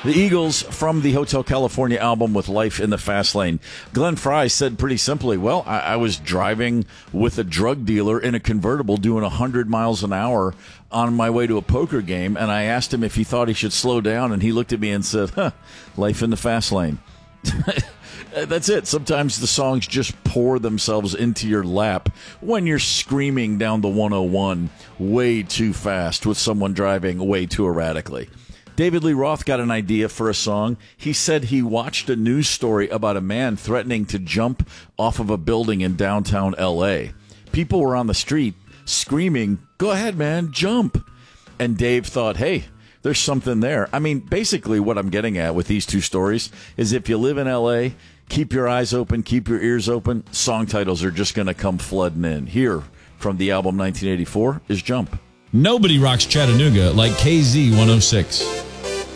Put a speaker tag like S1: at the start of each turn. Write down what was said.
S1: The Eagles from the Hotel California album with Life in the Fast Lane. Glenn Frey said pretty simply, well, I was driving with a drug dealer in a convertible doing 100 miles an hour on my way to a poker game, and I asked him if he thought he should slow down, and he looked at me and said, life in the fast lane. That's it. Sometimes the songs just pour themselves into your lap when you're screaming down the 101 way too fast with someone driving way too erratically. David Lee Roth got an idea for a song. He said he watched a news story about a man threatening to jump off of a building in downtown L.A. People were on the street screaming, "Go ahead, man, jump." And Dave thought, hey, there's something there. I mean, basically what I'm getting at with these two stories is if you live in L.A., keep your eyes open, keep your ears open. Song titles are just going to come flooding in. Here from the album 1984 is Jump.
S2: Nobody rocks Chattanooga like KZ 106.